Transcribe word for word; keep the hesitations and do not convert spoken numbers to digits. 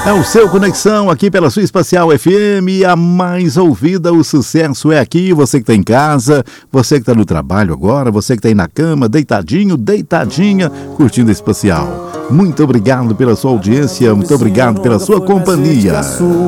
É o seu Conexão aqui pela sua Espacial F M, a mais ouvida, o sucesso é aqui. Você que está em casa, você que está no trabalho agora, você que está aí na cama, deitadinho, deitadinha, curtindo a Espacial. Muito obrigado pela sua audiência, muito obrigado pela sua companhia.